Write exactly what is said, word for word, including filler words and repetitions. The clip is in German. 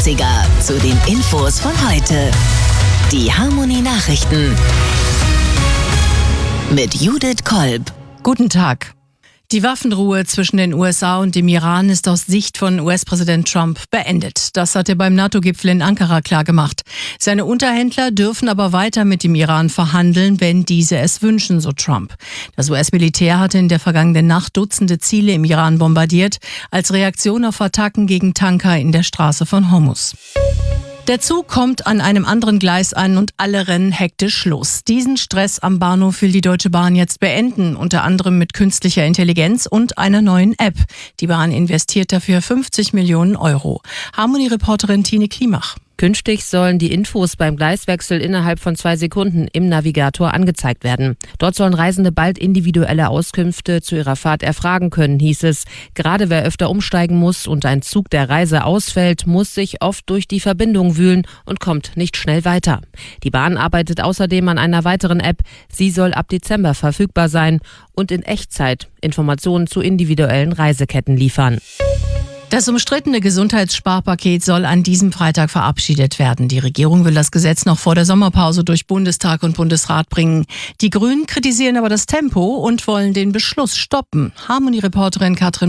dreißiger zu den Infos von heute. Die Harmony Nachrichten mit Judith Kolb. Guten Tag. Die Waffenruhe zwischen den U S A und dem Iran ist aus Sicht von U S-Präsident Trump beendet. Das hat er beim NATO-Gipfel in Ankara klargemacht. Seine Unterhändler dürfen aber weiter mit dem Iran verhandeln, wenn diese es wünschen, so Trump. Das U S-Militär hatte in der vergangenen Nacht Dutzende Ziele im Iran bombardiert, als Reaktion auf Attacken gegen Tanker in der Straße von Hormuz. Der Zug kommt an einem anderen Gleis an und alle rennen hektisch los. Diesen Stress am Bahnhof will die Deutsche Bahn jetzt beenden, unter anderem mit künstlicher Intelligenz und einer neuen App. Die Bahn investiert dafür fünfzig Millionen Euro. Harmony-Reporterin Tine Klimach. Künftig sollen die Infos beim Gleiswechsel innerhalb von zwei Sekunden im Navigator angezeigt werden. Dort sollen Reisende bald individuelle Auskünfte zu ihrer Fahrt erfragen können, hieß es. Gerade wer öfter umsteigen muss und ein Zug der Reise ausfällt, muss sich oft durch die Verbindung wühlen und kommt nicht schnell weiter. Die Bahn arbeitet außerdem an einer weiteren App. Sie soll ab Dezember verfügbar sein und in Echtzeit Informationen zu individuellen Reiseketten liefern. Das umstrittene Gesundheitssparpaket soll an diesem Freitag verabschiedet werden. Die Regierung will das Gesetz noch vor der Sommerpause durch Bundestag und Bundesrat bringen. Die Grünen kritisieren aber das Tempo und wollen den Beschluss stoppen. Harmony-Reporterin Katrin